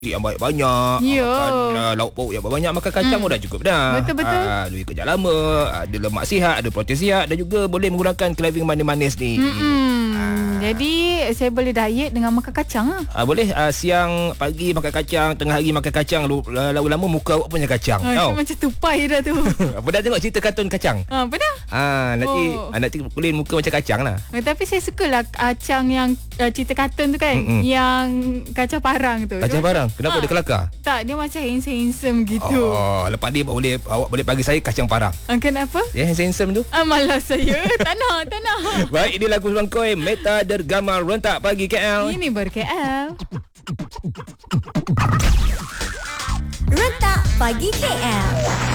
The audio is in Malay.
yang banyak-banyak, makan lauk pauk yang banyak, makan kacang pun dah cukup dah. Betul-betul. Lebih kerja lama, ada lemak sihat, ada protein sihat, dan juga boleh menggunakan craving manis-manis ni. Jadi saya boleh diet dengan makan kacang lah. Boleh siang, pagi makan kacang, tengah hari makan kacang, lama-lama muka awak punya kacang. Macam tupai dah tu. Pernah tengok cerita kartun kacang? Pernah. Nanti kulit muka macam kacang lah. Tapi saya sukalah kacang yang cerita kartun tu kan, yang kacang parang tu. Kacang parang? Kenapa dia kelakar? Tak, dia macam handsome gitu. Lepas ni awak boleh bagi saya kacang parang. Kenapa? Ya, handsome tu. Malas saya. Tak nak. Baik, ini lagu Sulang Koi, Meta Dergama Rentak Pagi KL. Ini ber-KL. Rentak Pagi KL.